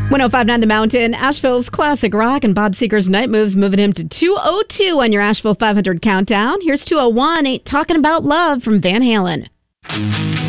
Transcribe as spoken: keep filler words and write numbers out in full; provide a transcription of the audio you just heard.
ten fifty-nine The Mountain, Asheville's classic rock, and Bob Seger's Night Moves moving him to two oh two on your Asheville five hundred countdown. Here's two oh one, Ain't Talking About Love from Van Halen.